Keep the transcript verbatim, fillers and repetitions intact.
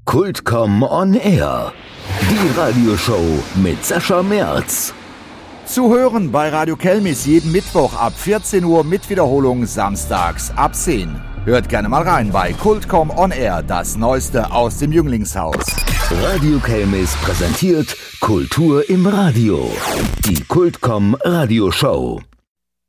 Kultcom on Air. Die Radioshow mit Sascha Merz. Zu hören bei Radio Kelmis jeden Mittwoch ab vierzehn Uhr mit Wiederholung samstags ab zehn. Hört gerne mal rein bei Kultcom on Air, das Neueste aus dem Jünglingshaus. Radio Kelmis präsentiert Kultur im Radio. Die Kultcom Radioshow.